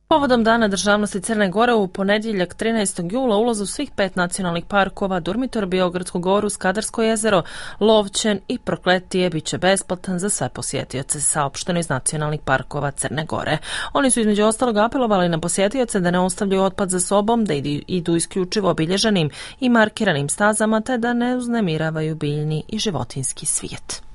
Povodom Dana državnosti Crne Gore u ponedjeljak 13. jula ulaz u svih 5 nacionalnih parkova, Durmitor, Beogradsku goru, Skadarsko jezero, Lovćen i Prokletije bit će besplatan za sve posjetioce, saopšteno iz nacionalnih parkova Crne Gore. Oni su između ostalog apelovali na posjetioce da ne ostavljaju otpad za sobom, da idu isključivo obilježenim i markiranim stazama te da ne uznemiravaju biljni i životinjski svijet.